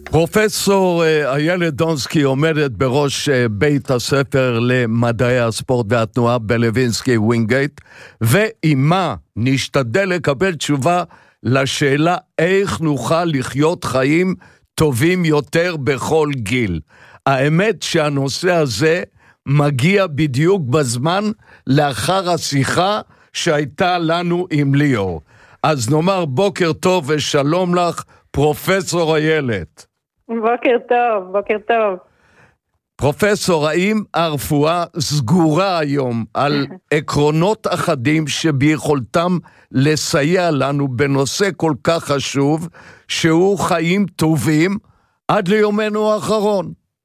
פרופסור איילת דונסקי עומדת בראש בית הספר למדעי הספורט והתנועה בלווינסקי ווינגייט, ועימה נשתדל לקבל תשובה לשאלה איך נוכל לחיות חיים טובים יותר בכל גיל. האמת שהנושא הזה מגיע בדיוק בזמן לאחר השיחה שהייתה לנו עם ליאור. אז נאמר בוקר טוב ושלום לך, פרופסור איילת. בוקר טוב, בוקר טוב. פרופסור, האם הרפואה סגורה היום על עקרונות אחדים שביכולתם לסייע לנו בנושא כל כך חשוב, שהוא חיים טובים עד ליומנו האחרון?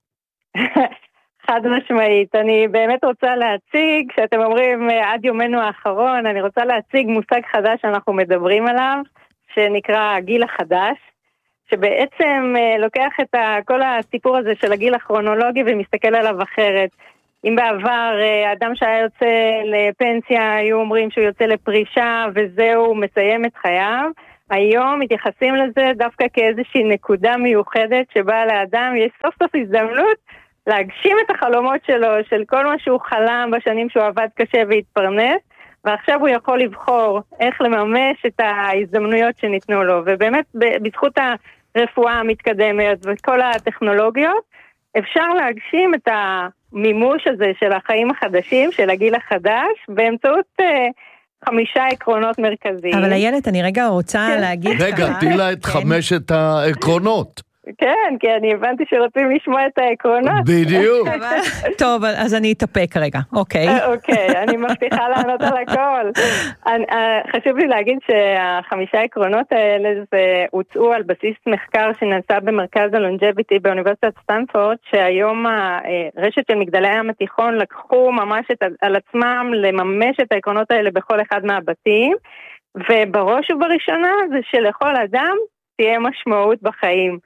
חד משמעית. אני באמת רוצה להציג, כשאתם אומרים עד יומנו האחרון, אני רוצה להציג מושג חדש שאנחנו מדברים עליו, שנקרא הגיל החדש, שבעצם לוקח את כל הסיפור הזה של הגיל הכרונולוגי ומסתכל עליו אחרת. אם בעבר אדם שהיה יוצא לפנסיה, היו אומרים שהוא יוצא לפרישה וזהו, מסיים את חייו, היום מתייחסים לזה דווקא כאיזושהי נקודה מיוחדת שבה לאדם יש סוף סוף הזדמנות להגשים את החלומות שלו, של כל מה שהוא חלם בשנים שהוא עבד קשה והתפרנס, ועכשיו הוא יכול לבחור איך לממש את ההזדמנויות שניתנו לו, ובאמת בזכות הרפואה המתקדמת וכל הטכנולוגיות, אפשר להגשים את המימוש הזה של החיים החדשים, של הגיל החדש, באמצעות 5 עקרונות מרכזיים. אבל איילת, אני רגע רוצה להגיד... רגע, תהילה את 5 העקרונות. כן, כי אני הבנתי שרוצים לשמוע את העקרונות. בדיוק. טוב, אז אני אתאפק רגע, אוקיי. אוקיי, אני מבטיחה לענות על הכל. חשוב לי להגיד ש5 העקרונות האלה זה הוצאו על בסיס מחקר שנעשה במרכז הלונג'ביטי באוניברסיטת סטנפורד, שהיום הרשת של מגדלי הים התיכון לקחו ממש על עצמם לממש את העקרונות האלה בכל אחד מהבתים, ובראש ובראשונה זה שלכל אדם תהיה משמעות בחיים.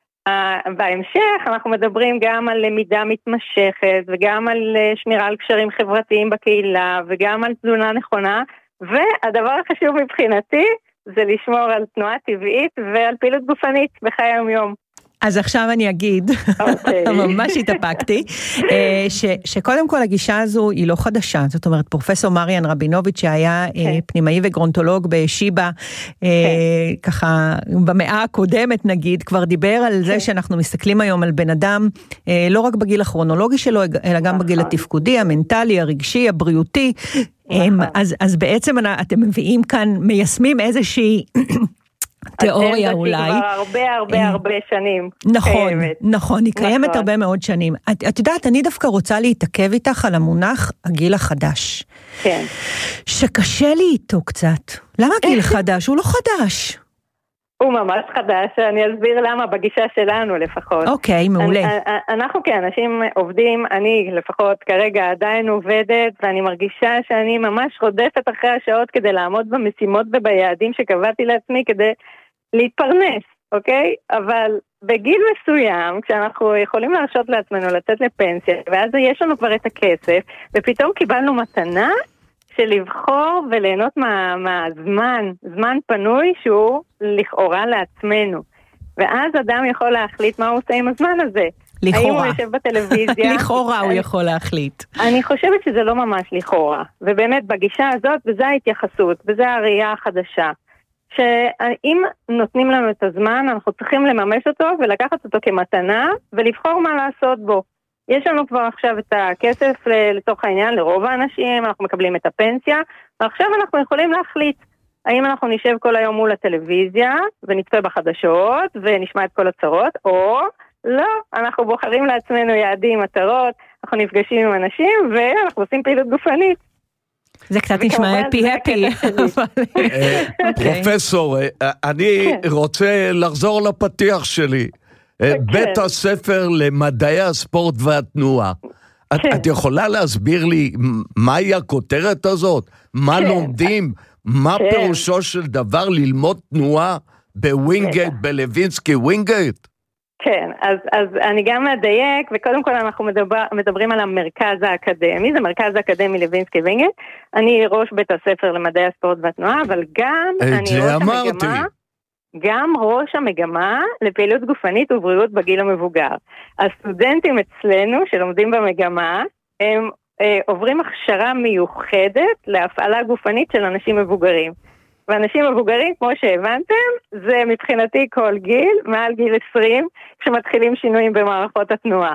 בהמשך אנחנו מדברים גם על למידה מתמשכת וגם על שמירה על קשרים חברתיים בקהילה וגם על תזונה נכונה, והדבר החשוב מבחינתי זה לשמור על תנועה טבעית ועל פעילות גופנית בחיי היום-יום. אז עכשיו אני אגיד, ממש התאפקתי, שקודם כל הגישה הזו היא לא חדשה, זאת אומרת פרופסור מריאן רבינוביץ' שהיה פנימאי וגרונטולוג בשיבא, ככה במאה הקודמת נגיד, כבר דיבר על זה שאנחנו מסתכלים היום על בן אדם, לא רק בגיל הכרונולוגי שלו, אלא גם בגיל התפקודי, המנטלי, הרגשי, הבריאותי, אז בעצם אתם מביאים כאן, מיישמים איזושהי... תיאוריה אולי. כבר הרבה שנים. נכון, נכון, היא קיימת הרבה מאוד שנים. את יודעת, אני דווקא רוצה להתעכב איתך על המונח הגיל החדש. כן. שקשה לי איתו קצת. למה גיל חדש? הוא לא חדש. הוא ממש חדש, אני אסביר למה בגישה שלנו לפחות. אוקיי, מעולה. אנחנו כאנשים עובדים, אני לפחות כרגע עדיין עובדת, ואני מרגישה שאני ממש רודפת אחרי השעות כדי לעמוד במשימות וביעדים שקבעתי לעצמי כדי להתפרנס, אוקיי? אבל בגיל מסוים, כשאנחנו יכולים להרשות לעצמנו לצאת לפנסיה, ואז יש לנו כבר את הכסף, ופתאום קיבלנו מתנה, של לבחור וליהנות מהזמן, זמן פנוי שהוא לכאורה לעצמנו. ואז אדם יכול להחליט מה הוא עושה עם הזמן הזה. לכאורה. האם הוא יושב בטלוויזיה? לכאורה הוא יכול להחליט. אני חושבת שזה לא ממש לכאורה. ובאמת בגישה הזאת, וזה ההתייחסות, וזה הראייה החדשה. שאם נותנים לנו את הזמן, אנחנו צריכים לממש אותו ולקחת אותו כמתנה, ולבחור מה לעשות בו. יש לנו כבר עכשיו את הכסף לתוך העניין, לרוב האנשים, אנחנו מקבלים את הפנסיה, ועכשיו אנחנו יכולים להחליט, האם אנחנו נשב כל היום מול הטלוויזיה, ונצפה בחדשות, ונשמע את כל הצרות, או לא, אנחנו בוחרים לעצמנו יעדים, מטרות, אנחנו נפגשים עם אנשים, ואנחנו עושים פעילות גופנית. זה קצת נשמע אפי. פרופסור, אני רוצה לחזור לפתיח שלי. בית הספר למדעי הספורט והתנועה. את יכולה להסביר לי מהי הכותרת הזאת? מה לומדים? מה פירושו של דבר ללמוד תנועה בווינגייט, בלווינסקי ווינגייט? כן, אז אני גם מדייק, וקודם כל אנחנו מדברים על המרכז האקדמי, זה מרכז האקדמי לווינסקי ווינגייט, אני ראש בית הספר למדעי הספורט והתנועה, אבל גם אני ראש המגמה... גם ראש המגמה לפעילות גופנית ובריאות בגיל המבוגר. הסטודנטים אצלנו שלומדים במגמה, הם עוברים הכשרה מיוחדת להפעלה גופנית של אנשים מבוגרים. ואנשים מבוגרים, כמו שהבנתם, זה מבחינתי כל גיל, מעל גיל 20, כשמתחילים שינויים במערכות התנועה.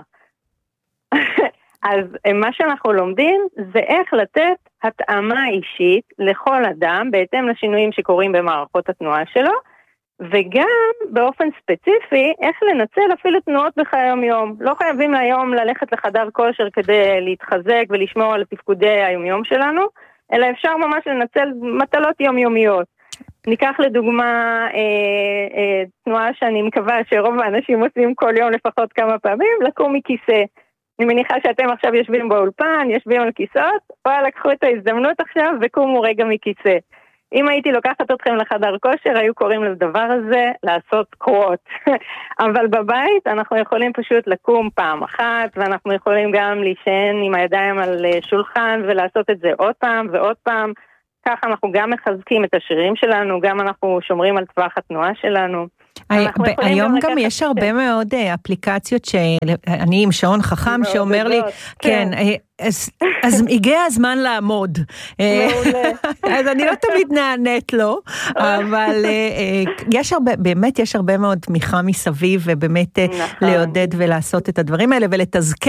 אז מה שאנחנו לומדים זה איך לתת התאמה אישית לכל אדם, בהתאם לשינויים שקורים במערכות התנועה שלו, וגם באופן ספציפי, איך לנצל אפילו תנועות בחיי היום-יום. לא חייבים היום ללכת לחדר כושר כדי להתחזק ולשמור על תפקודי היום-יום שלנו, אלא אפשר ממש לנצל מטלות יומיומיות. ניקח לדוגמה תנועה שאני מקווה שרוב האנשים עושים כל יום לפחות כמה פעמים, לקום מכיסא. אני מניחה שאתם עכשיו יושבים באולפן, יושבים על כיסאות, או לקחו את ההזדמנות עכשיו וקומו רגע מכיסא. אם הייתי לוקחת אתכם לחדר כושר, היו קוראים לדבר הזה לעשות קרוט. אבל בבית אנחנו יכולים פשוט לקום פעם אחת, ואנחנו יכולים גם להישען עם הידיים על שולחן ולעשות את זה עוד פעם ועוד פעם. ככה אנחנו גם מחזקים את השרירים שלנו, גם אנחנו שומרים על טווח התנועה שלנו. היום גם יש הרבה מאוד אפליקציות שאני עם שעון חכם שאומר לי, כן, אז הגיע הזמן לעמוד. אז אני לא תמיד נענית לו, אבל באמת יש הרבה מאוד תמיכה מסביב, ובאמת לעודד ולעשות את הדברים האלה, ולתזכר